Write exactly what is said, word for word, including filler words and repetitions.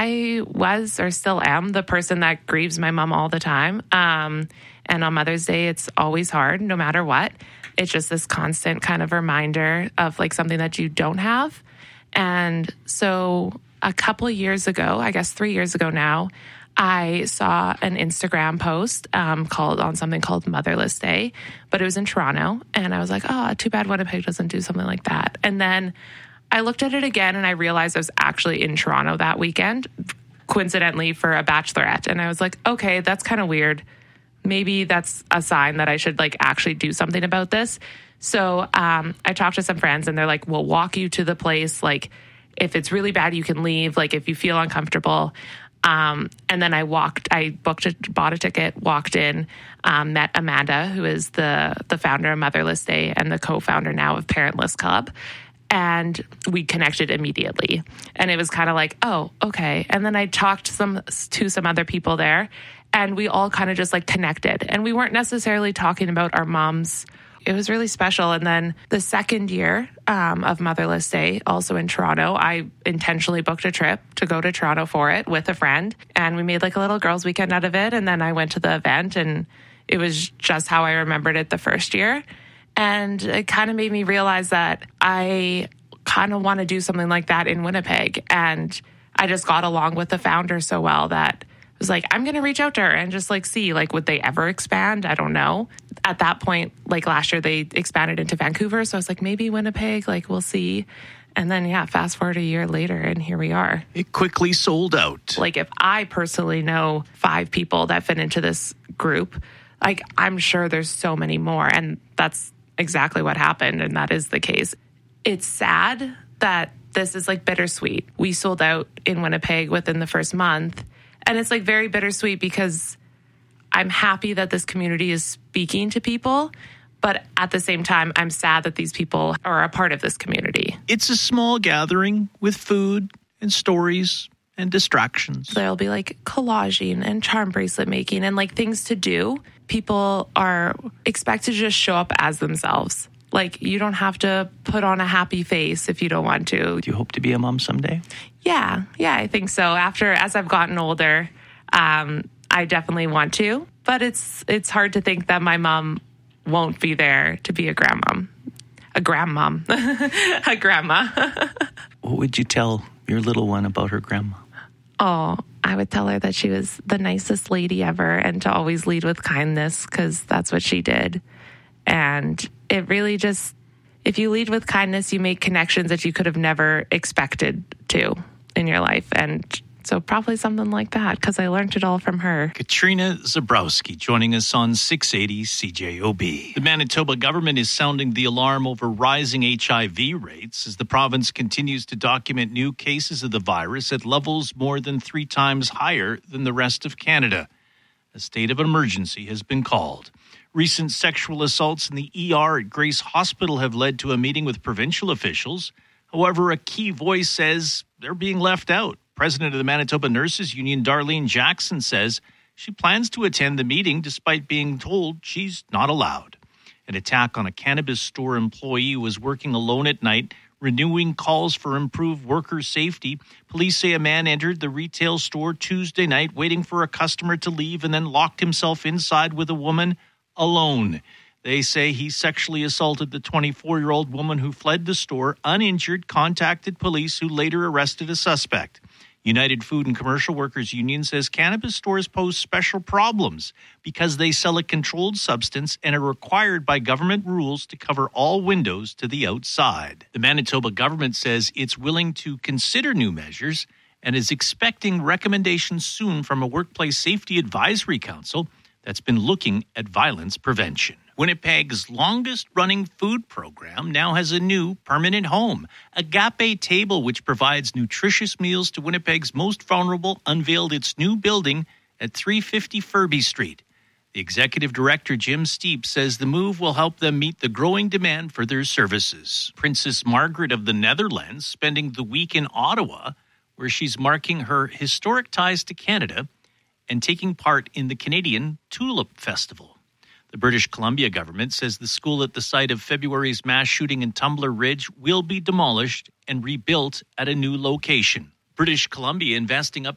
I was or still am the person that grieves my mom all the time. Um, and on Mother's Day, it's always hard, no matter what. It's just this constant kind of reminder of like something that you don't have. And so a couple of years ago, I guess three years ago now, I saw an Instagram post um, called on something called Motherless Day, but it was in Toronto. And I was like, oh, too bad Winnipeg doesn't do something like that. And then I looked at it again and I realized I was actually in Toronto that weekend, coincidentally for a bachelorette. And I was like, okay, that's kind of weird. Maybe that's a sign that I should like actually do something about this. So um, I talked to some friends and they're like, we'll walk you to the place. Like if it's really bad, you can leave. Like if you feel uncomfortable. Um, and then I walked, I booked a, bought a ticket, walked in, um, met Amanda, who is the, the founder of Motherless Day and the co-founder now of Parentless Club. And we connected immediately. And it was kind of like, oh, okay. And then I talked some to some other people there and we all kind of just like connected. And we weren't necessarily talking about our moms. It was really special. And then the second year um, of Motherless Day, also in Toronto, I intentionally booked a trip to go to Toronto for it with a friend. And we made like a little girls' weekend out of it. And then I went to the event and it was just how I remembered it the first year. And it kind of made me realize that I kind of want to do something like that in Winnipeg. And I just got along with the founder so well that I was like, I'm going to reach out to her and just like see, like, would they ever expand? I don't know. At that point, like last year, they expanded into Vancouver. So I was like, maybe Winnipeg, like we'll see. And then, yeah, fast forward a year later and here we are. It quickly sold out. Like if I personally know five people that fit into this group, like I'm sure there's so many more. And that's exactly what happened. And that is the case. It's sad that this is like bittersweet. We sold out in Winnipeg within the first month. And it's like very bittersweet because I'm happy that this community is speaking to people. But at the same time, I'm sad that these people are a part of this community. It's a small gathering with food and stories and distractions. There'll be like collaging and charm bracelet making and like things to do. People are expected to just show up as themselves. Like you don't have to put on a happy face if you don't want to. Do you hope to be a mom someday? Yeah, yeah, I think so. After, as I've gotten older, um, I definitely want to. But it's it's hard to think that my mom won't be there to be a grandmom. A grandmom. A grandma. What would you tell your little one about her grandma? Oh, I would tell her that she was the nicest lady ever and to always lead with kindness because that's what she did. And it really just, if you lead with kindness, you make connections that you could have never expected to in your life. And so probably something like that because I learned it all from her. Katrina Zabrowski joining us on six eighty C J O B. The Manitoba government is sounding the alarm over rising H I V rates as the province continues to document new cases of the virus at levels more than three times higher than the rest of Canada. A state of emergency has been called. Recent sexual assaults in the E R at Grace Hospital have led to a meeting with provincial officials. However, a key voice says they're being left out. President of the Manitoba Nurses Union, Darlene Jackson, says she plans to attend the meeting despite being told she's not allowed. An attack on a cannabis store employee who was working alone at night, renewing calls for improved worker safety. Police say a man entered the retail store Tuesday night waiting for a customer to leave and then locked himself inside with a woman alone. They say he sexually assaulted the twenty-four-year-old woman who fled the store uninjured, contacted police who later arrested a suspect. United Food and Commercial Workers Union says cannabis stores pose special problems because they sell a controlled substance and are required by government rules to cover all windows to the outside. The Manitoba government says it's willing to consider new measures and is expecting recommendations soon from a workplace safety advisory council that's been looking at violence prevention. Winnipeg's longest-running food program now has a new permanent home. Agape Table, which provides nutritious meals to Winnipeg's most vulnerable, unveiled its new building at three fifty Furby Street. The executive director, Jim Steep, says the move will help them meet the growing demand for their services. Princess Margaret of the Netherlands spending the week in Ottawa, where she's marking her historic ties to Canada and taking part in the Canadian Tulip Festival. The British Columbia government says the school at the site of February's mass shooting in Tumbler Ridge will be demolished and rebuilt at a new location. British Columbia investing up